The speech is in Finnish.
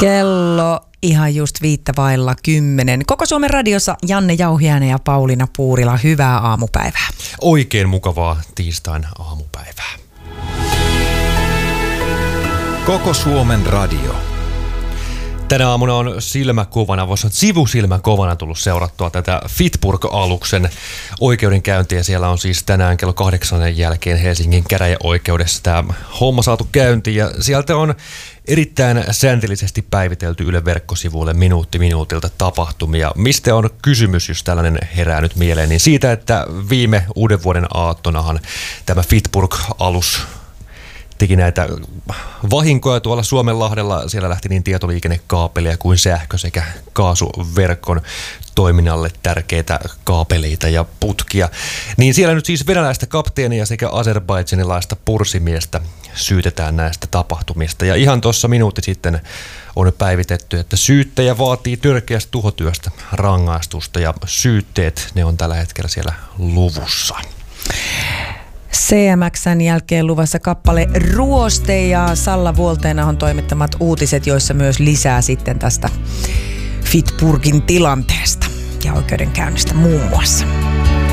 Kello ihan just 9:05. Koko Suomen radiossa Janne Jauhiainen ja Pauliina Puurila. Hyvää aamupäivää. Oikein mukavaa tiistain aamupäivää. Koko Suomen radio. Tänä aamuna on silmäkovana, voisi sanoa sivusilmäkovana tullut seurattua tätä Fitburg-aluksen oikeudenkäyntiä. Siellä on siis tänään kello 8 jälkeen Helsingin käräjäoikeudessa tämä homma saatu käyntiin. Ja sieltä on erittäin säntillisesti päivitelty Yle verkkosivuille minuutti minuutilta tapahtumia. Mistä on kysymys, jos tällainen herää nyt mieleen? Niin siitä, että viime uuden vuoden aattonahan tämä Fitburg-alus teki näitä vahinkoja tuolla Suomenlahdella. Siellä lähti niin tietoliikennekaapelia kuin sähkö- sekä kaasuverkon toiminnalle tärkeitä kaapeleita ja putkia. Niin siellä nyt siis venäläistä kapteenia sekä azerbaidžanilaista pursimiestä syytetään näistä tapahtumista. Ja ihan tuossa minuutti sitten on päivitetty, että syyttäjä vaatii törkeästä tuhotyöstä rangaistusta ja syytteet, ne on tällä hetkellä siellä luvussa. CMX:n jälkeen luvassa kappale Ruoste ja Salla Vuolteenahon toimittamat uutiset, joissa myös lisää sitten tästä Fitburgin tilanteesta ja oikeudenkäynnistä muun muassa.